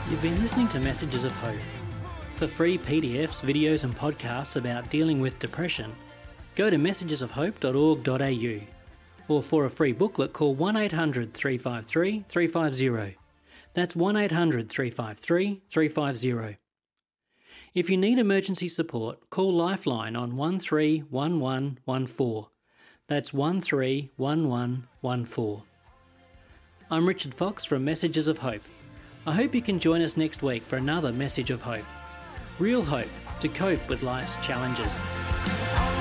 You've been listening to Messages of Hope. For free PDFs, videos and podcasts about dealing with depression, go to messagesofhope.org.au, or for a free booklet call 1800 353 350. That's 1800 353 350. If you need emergency support, call Lifeline on 131114. That's 131114. I'm Richard Fox from Messages of Hope. I hope you can join us next week for another Message of Hope. Real hope to cope with life's challenges.